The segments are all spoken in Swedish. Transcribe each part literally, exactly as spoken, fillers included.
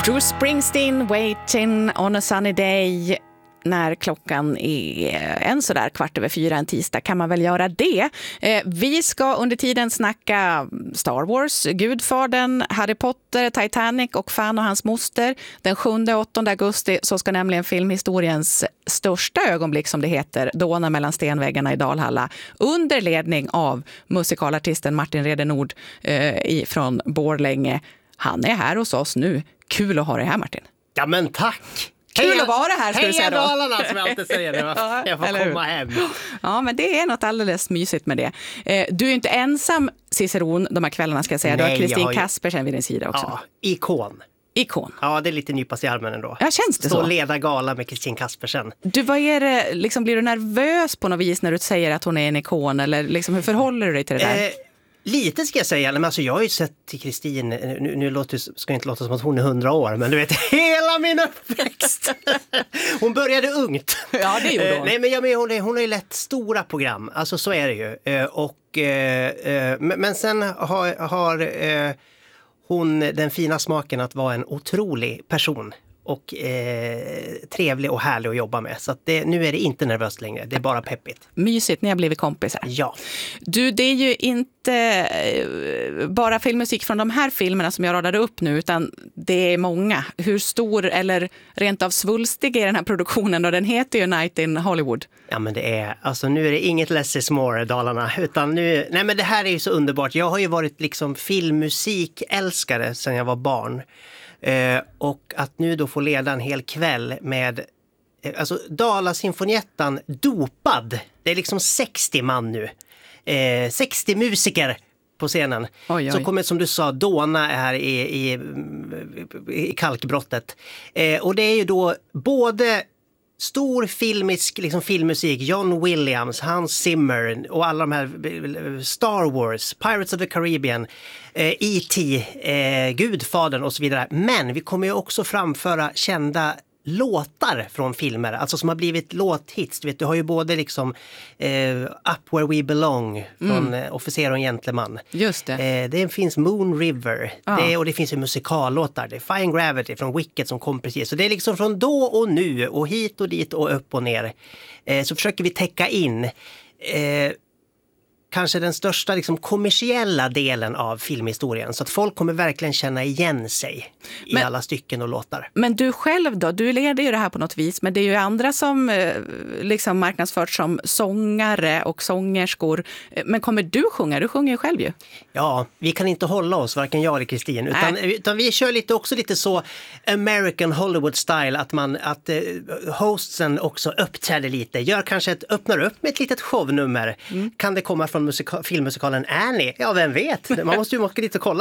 Bruce Springsteen, Waiting on a sunny day. När klockan är en sådär kvart över fyra en tisdag kan man väl göra det. Eh, vi ska under tiden snacka Star Wars, Gudfadern, Harry Potter, Titanic och Fan och hans moster. Den sjunde och åttonde augusti så ska nämligen filmhistoriens största ögonblick, som det heter, dåna mellan stenväggarna i Dalhalla under ledning av musikalartisten Martin Redenord eh, från Borlänge. Han är här hos oss nu. Kul att ha dig här, Martin. Ja, men tack! Kul heja, att vara här, ska du säga då. Heja Dalarna, som jag alltid säger. Ja, jag får komma hem. Ja, men det är något alldeles mysigt med det. Du är inte ensam ciceron de här kvällarna, ska jag säga. Nej, du har Kristin ju... Kaspersen vid din sida också. Ja, ikon. Ikon. Ja, det är lite nypas i armen ändå. Ja, känns det Stå så? och leda gala med Kristin Kaspersen. Du, vad är det, liksom, blir du nervös på något vis när du säger att hon är en ikon? Eller liksom, hur förhåller du dig till det där? Eh... Lite ska jag säga, men alltså jag har ju sett till Kristin, nu, nu låter, ska inte låta som att hon är hundra år, men du vet, hela min uppväxt. Hon började ungt. Ja, det gjorde hon. Eh, nej, men, ja, men hon, hon har ju lätt stora program, alltså så är det ju. Eh, och, eh, men, men sen har, har eh, hon den fina smaken att vara en otrolig person. Och eh, trevlig och härlig att jobba med. Så att det, nu är det inte nervöst längre. Det är bara peppigt. Mysigt, ni har blivit kompisar. Ja. Du, det är ju inte eh, bara filmmusik från de här filmerna som jag radade upp nu, utan det är många. Hur stor eller rent av svulstig är den här produktionen? Och den heter ju Night in Hollywood. Ja, men det är, alltså nu är det inget less is more, Dalarna. Utan nu, nej men det här är ju så underbart. Jag har ju varit liksom filmmusikälskare sedan jag var barn. Eh, och att nu då få leda en hel kväll med eh, alltså Dalasymfoniettan dopad. Det är liksom sextio man nu. Eh, sextio musiker på scenen. Oj, oj. Så kommer, som du sa, dåna här i, i, i kalkbrottet. Eh, och det är ju då både stor filmisk liksom filmmusik, John Williams, Hans Zimmer och alla de här, Star Wars, Pirates of the Caribbean, eh, E T, eh, Gudfadern och så vidare. Men vi kommer ju också framföra kända låtar från filmer, alltså som har blivit låthits. Du vet, du har ju både liksom eh, Up Where We Belong från mm. eh, Officer och Gentleman. Just det. Eh, det finns Moon River ah. det, och det finns ju musikallåtar. Det är Fine Gravity från Wicked som kom precis. Så det är liksom från då och nu och hit och dit och upp och ner. Eh, så försöker vi täcka in eh, kanske den största liksom, kommersiella delen av filmhistorien. Så att folk kommer verkligen känna igen sig i men, alla stycken och låtar. Men du själv då? Du leder ju det här på något vis. Men det är ju andra som eh, liksom marknadsfört som sångare och sångerskor. Men kommer du sjunga? Du sjunger ju själv ju. Ja, vi kan inte hålla oss, varken jag eller Kristin. Utan, utan vi kör lite också lite så American Hollywood style. Att, man, att eh, hostsen också uppträder lite. Gör kanske ett, öppnar upp med ett litet shownummer. Mm. Kan det komma från musika- filmmusikalen Annie? Ja, vem vet? Man måste ju åka dit och kolla.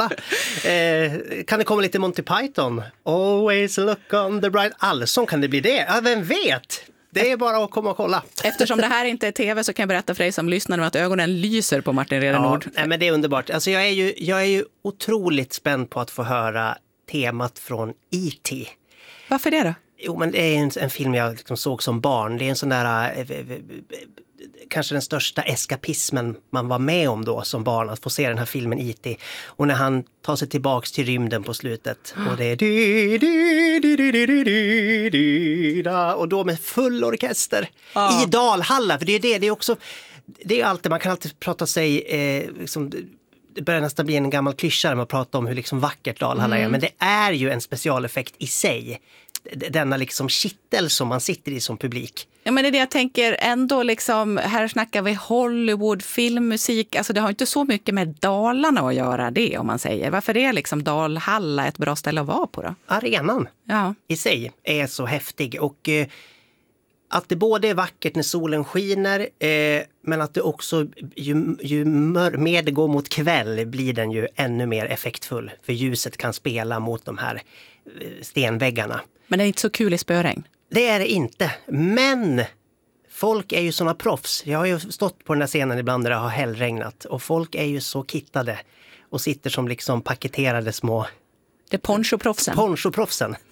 Eh, kan det komma lite Monty Python? Always look on the bright... Allsång, kan det bli det? Ja, vem vet? Det är bara att komma och kolla. Eftersom det här inte är tv så kan jag berätta för dig som lyssnar att ögonen lyser på Martin Redenord. Ja, nej, men det är underbart. Alltså jag är ju, jag är ju otroligt spänd på att få höra temat från E T. Varför det då? Jo, men det är en, en film jag liksom såg som barn. Det är en sån där... Eh, eh, eh, kanske den största eskapismen man var med om då som barn, att få se den här filmen E T. Och när han tar sig tillbaks till rymden på slutet och det är di, di, di, di, di, di, di, da, och då med full orkester ah. i Dalhalla, för det är det, det är också det är alltid, man kan alltid prata sig eh, liksom, det börjar nästan bli en gammal klyscha med att prata om hur liksom vackert Dalhalla mm. är, men det är ju en specialeffekt i sig. Denna liksom kittel som man sitter i som publik. Ja, men det är det jag tänker ändå liksom, här snackar vi Hollywood, filmmusik, alltså det har inte så mycket med Dalarna att göra det om man säger. Varför är liksom Dalhalla ett bra ställe att vara på då? Arenan ja. i sig är så häftig och eh, att det både är vackert när solen skiner eh, men att det också ju, ju mör, mer det går mot kväll blir den ju ännu mer effektfull, för ljuset kan spela mot de här eh, stenväggarna. Men det är inte så kul i spöregn. Det är det inte, men folk är ju såna proffs. Jag har ju stått på den här scenen ibland där det har hällregnat och folk är ju så kittade och sitter som liksom paketerade små... Det är ponchoproffsen. Ponchoproffsen.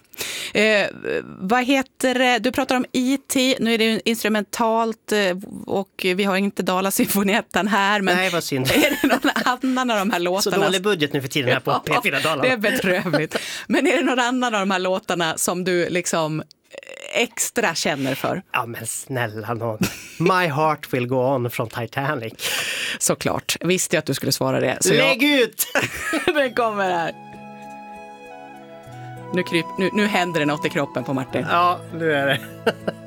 Eh, vad heter det? Du pratar om E T, nu är det ju instrumentalt eh, och vi har inte Dalasymfoniettan här. Men Nej, vad synd. är det någon annan av de här låtarna? Så dålig budget nu för tiden här på P fyra Dalarna. Det är bedrövligt. Men är det någon annan av de här låtarna som du liksom extra känner för? Ja, men snälla någon. My Heart Will Go On från Titanic. Såklart. Visste jag att du skulle svara det. Så Lägg jag... ut! Den kommer här. Nu, kryp... nu, nu händer det något i kroppen på Martin. Ja, nu är det.